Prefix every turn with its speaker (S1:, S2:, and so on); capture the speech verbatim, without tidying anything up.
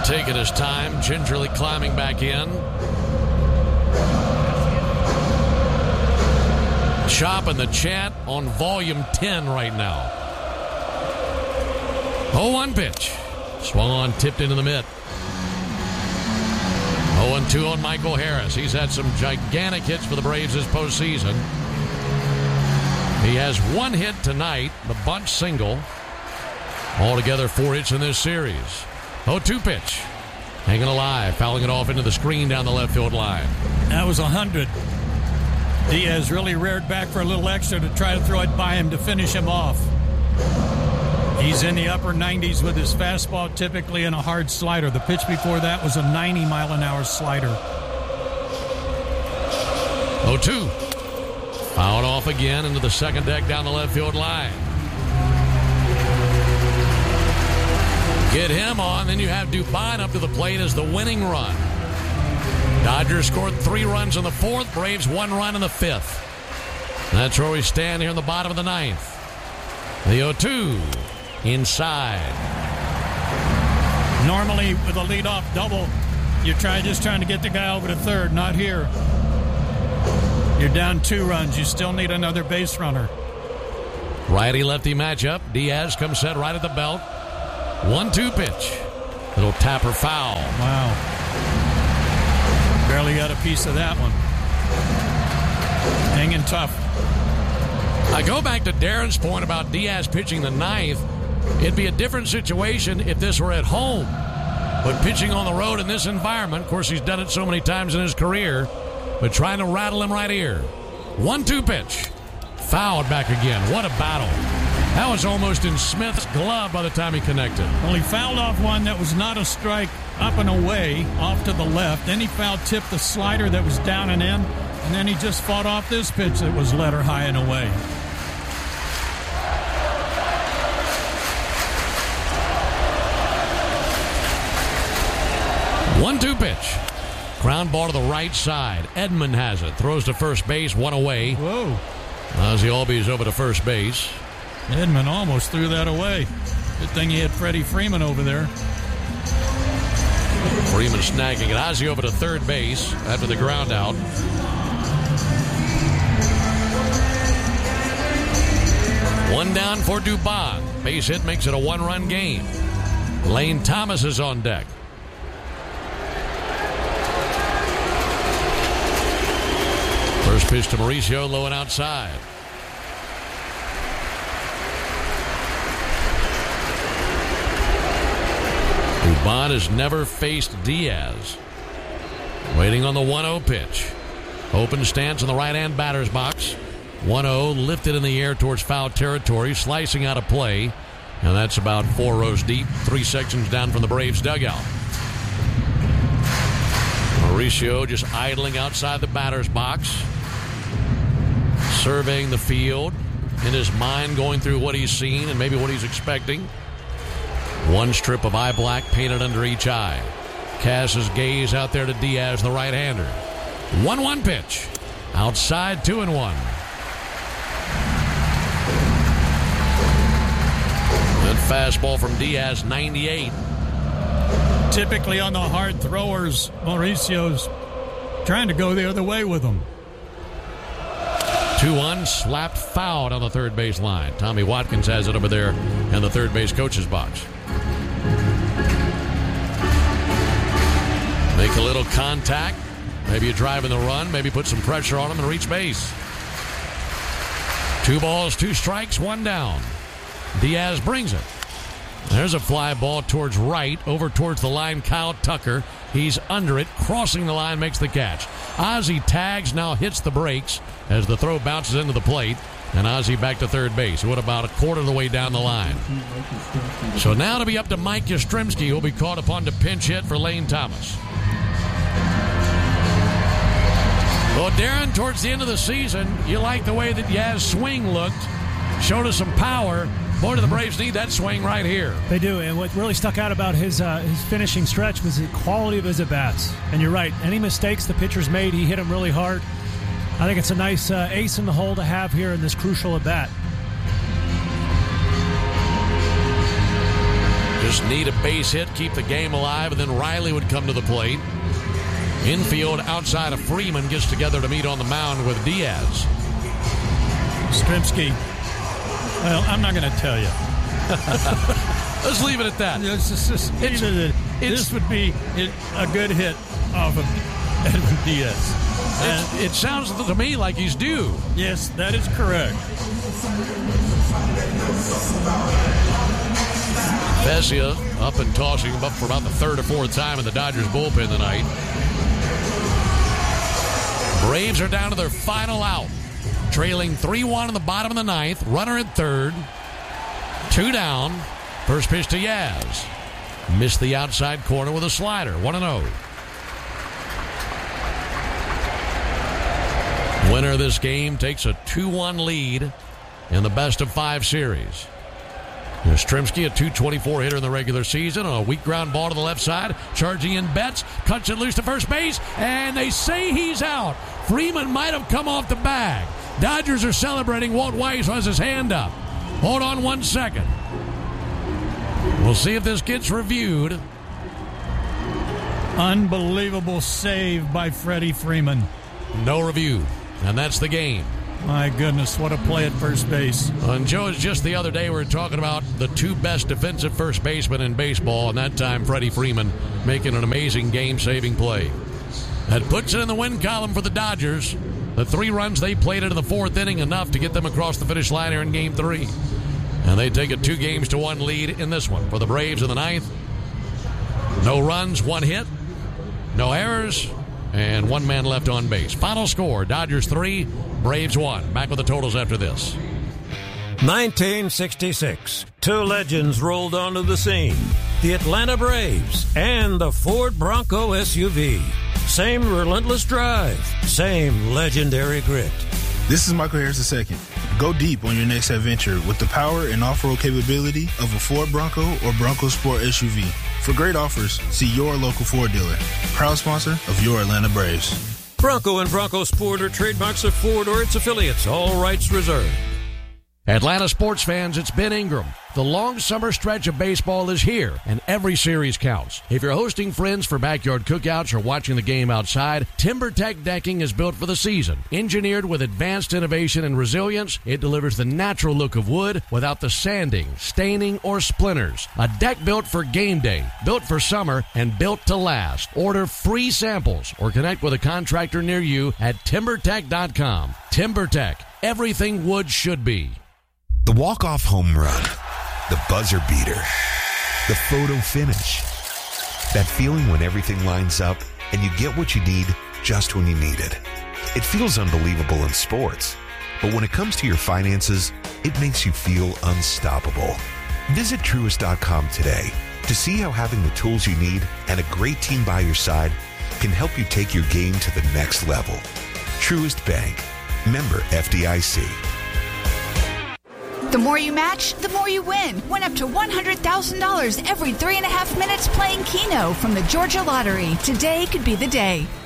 S1: taking his time, gingerly climbing back in. Chopping the chant on volume ten right now. oh one pitch. Swung on, tipped into the mitt. oh and two on Michael Harris. He's had some gigantic hits for the Braves this postseason. He has one hit tonight, the bunch single. Altogether, four hits in this series. oh two pitch. Hanging alive, fouling it off into the screen down the left field line.
S2: That was one hundred. Diaz really reared back for a little extra to try to throw it by him to finish him off. He's in the upper nineties with his fastball, typically in a hard slider. The pitch before that was a ninety mile an hour slider.
S1: oh two. Fouled off again into the second deck down the left field line. Get him on, then you have Dubon up to the plate as the winning run. Dodgers scored three runs in the fourth, Braves one run in the fifth. That's where we stand here in the bottom of the ninth. The oh two inside.
S2: Normally with a leadoff double, you try just trying to get the guy over to third. Not here. You're down two runs. You still need another base runner.
S1: Righty-lefty matchup. Diaz comes set right at the belt. one two pitch. Little tapper foul.
S2: Wow. Barely got a piece of that one. Hanging tough.
S1: I go back to Darren's point about Diaz pitching the ninth. It'd be a different situation if this were at home. But pitching on the road in this environment, of course, he's done it so many times in his career, but trying to rattle him right here. one two pitch. Fouled back again. What a battle. That was almost in Smith's glove by the time he connected.
S2: Well, he fouled off one that was not a strike up and away off to the left. Then he foul tipped the slider that was down and in. And then he just fought off this pitch that was letter high and away.
S1: one two pitch. Ground ball to the right side. Edman has it. Throws to first base. One away.
S2: Whoa.
S1: Ozzie Albies over to first base.
S2: Edman almost threw that away. Good thing he had Freddie Freeman over there.
S1: Freeman snagging it. Ozzie over to third base after the ground out. One down for Dubon. Base hit makes it a one-run game. Lane Thomas is on deck. First pitch to Mauricio, low and outside. Dubon has never faced Diaz. Waiting on the one oh pitch. Open stance in the right-hand batter's box. one oh lifted in the air towards foul territory, slicing out of play. And that's about four rows deep, three sections down from the Braves dugout. Mauricio just idling outside the batter's box. Surveying the field. In his mind going through what he's seen and maybe what he's expecting. One strip of eye black painted under each eye. Casts his gaze out there to Diaz, the right-hander. one one pitch. Outside, two and one. Good fastball from Diaz, ninety-eight.
S2: Typically on the hard throwers, Mauricio's trying to go the other way with them.
S1: two one, slapped fouled on the third base line. Tommy Watkins has it over there in the third base coach's box. Make a little contact. Maybe you drive in the run. Maybe put some pressure on him and reach base. Two balls, two strikes, one down. Diaz brings it. There's a fly ball towards right, over towards the line. Kyle Tucker. He's under it, crossing the line, makes the catch. Ozzie tags, now hits the brakes as the throw bounces into the plate. And Ozzie back to third base. What about a quarter of the way down the line? So now to be up to Mike Yastrzemski, who'll be called upon to pinch hit for Lane Thomas. Well, Darren, towards the end of the season, you like the way that Yaz's swing looked. Showed us some power. Boy, do the Braves need that swing right here.
S3: They do, and what really stuck out about his uh, his finishing stretch was the quality of his at-bats. And you're right, any mistakes the pitcher's made, he hit them really hard. I think it's a nice uh, ace in the hole to have here in this crucial at-bat.
S1: Just need a base hit, keep the game alive, and then Riley would come to the plate. Infield outside of Freeman gets together to meet on the mound with Diaz.
S2: Strzemski. Well, I'm not going to tell you.
S1: Let's leave it at that.
S2: It's, it's, it's, it's, it's, this would be a good hit off of Edwin Diaz.
S1: And it sounds to me like he's due.
S2: Yes, that is correct.
S1: Vesia up and tossing him up for about the third or fourth time in the Dodgers bullpen tonight. Braves are down to their final out. Trailing three one in the bottom of the ninth. Runner at third. Two down. First pitch to Yaz. Missed the outside corner with a slider. one and oh. Winner of this game takes a two one lead in the best of five series. Yastrzemski, a two twenty-four hitter in the regular season, on a weak ground ball to the left side, charging in Betts, cuts it loose to first base, and they say he's out. Freeman might have come off the bag. Dodgers are celebrating. Walt Weiss has his hand up. Hold on one second. We'll see if this gets reviewed.
S2: Unbelievable save by Freddie Freeman.
S1: No review, and that's the game.
S2: My goodness, what a play at first base.
S1: And Joe, it's just the other day we were talking about the two best defensive first basemen in baseball, and that time Freddie Freeman making an amazing game-saving play. That puts it in the win column for the Dodgers. The three runs they played into the fourth inning, enough to get them across the finish line here in Game three. And they take a two games to one lead in this one. For the Braves in the ninth, no runs, one hit, no errors, and one man left on base. Final score, Dodgers three, Braves one. Back with the totals after this.
S4: nineteen sixty-six. Two legends rolled onto the scene. The Atlanta Braves and the Ford Bronco S U V. Same relentless drive, same legendary grit.
S5: This is Michael Harris the second. Go deep on your next adventure with the power and off-road capability of a Ford Bronco or Bronco Sport S U V. For great offers, see your local Ford dealer. Proud sponsor of your Atlanta Braves.
S4: Bronco and Bronco Sport are trademarks of Ford or its affiliates. All rights reserved.
S1: Atlanta sports fans, it's Ben Ingram. The long summer stretch of baseball is here, and every series counts. If you're hosting friends for backyard cookouts or watching the game outside, TimberTech decking is built for the season. Engineered with advanced innovation and resilience, it delivers the natural look of wood without the sanding, staining, or splinters. A deck built for game day, built for summer, and built to last. Order free samples or connect with a contractor near you at timber tech dot com. TimberTech, everything wood should be.
S6: The walk-off home run, the buzzer beater, the photo finish. That feeling when everything lines up and you get what you need just when you need it. It feels unbelievable in sports, but when it comes to your finances, it makes you feel unstoppable. Visit Truist dot com today to see how having the tools you need and a great team by your side can help you take your game to the next level. Truist Bank, member F D I C.
S7: The more you match, the more you win. Win up to one hundred thousand dollars every three and a half minutes playing Keno from the Georgia Lottery. Today could be the day.